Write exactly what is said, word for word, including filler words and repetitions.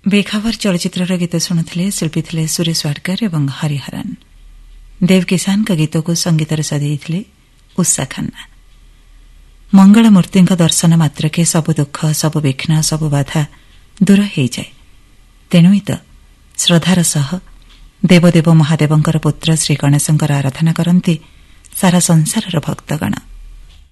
बेखबर चलचित्रर गीत शुणुले शिल्पी थिले सुरेश वाडकर एवं हरिहरन। देव किसान का गीत को संगीतर सजाइथिले उषा खन्ना। मंगलमूर्ति दर्शन मात्रके सबु दुख सबु विघ्न सबु बाधा दूर हो जाए। तेणु तो श्रद्धार सह देवदेव महादेवंकर पुत्र श्री गणेशंकर आराधना करती सारा संसारर भक्तगण।